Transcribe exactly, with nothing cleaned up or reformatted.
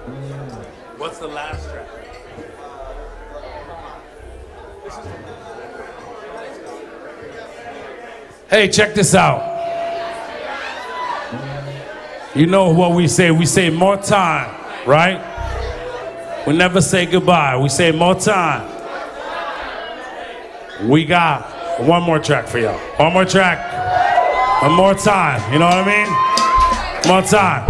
What's the last track? Hey, check this out. You know what we say? We say more time, right? We never say goodbye. We say more time. We got one more track for y'all. One more track. One more time. You know what I mean? More time.